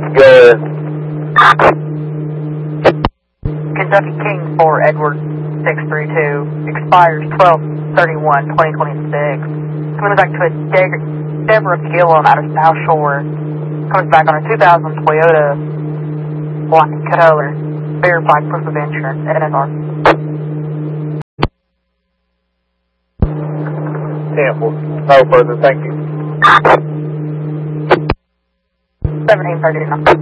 Good. Kentucky King 4 Edward 632 expires 12/31/2026. Coming back to a Deborah Gillum out of South Shore. Comes back on a 2000 Toyota black color. Verified proof of insurance. NSR. Sample. No further, thank you. 1739.